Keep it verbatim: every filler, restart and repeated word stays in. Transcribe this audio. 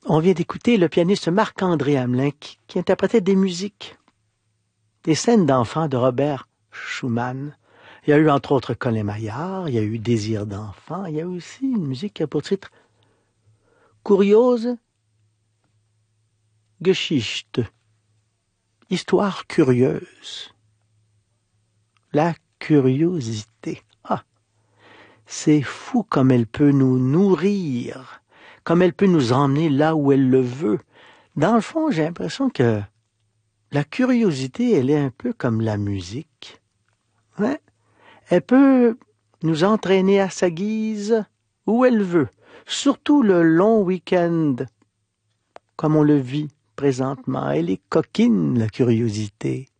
On vient d'écouter le pianiste Marc-André Hamelin qui, qui interprétait des musiques, des scènes d'enfants de Robert Schumann. Il y a eu entre autres Colin Maillard, il y a eu Désir d'enfant, il y a eu aussi une musique qui a pour titre Kuriose Geschichte, histoire curieuse. La curiosité. Ah, c'est fou comme elle peut nous nourrir, comme elle peut nous emmener là où elle le veut. Dans le fond, j'ai l'impression que la curiosité, elle est un peu comme la musique. Ouais. Elle peut nous entraîner à sa guise où elle veut, surtout le long week-end, comme on le vit présentement. Elle est coquine, la curiosité.